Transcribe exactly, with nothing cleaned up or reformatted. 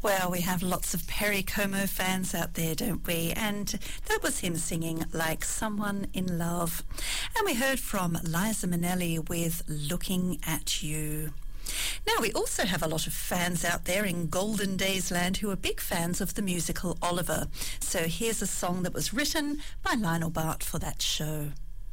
Well, we have lots of Perry Como fans out there, don't we? And that was him singing Like Someone in Love. And we heard from Liza Minnelli with Looking at You. Now, we also have a lot of fans out there in Golden Days land who are big fans of the musical Oliver. So here's a song that was written by Lionel Bart for that show.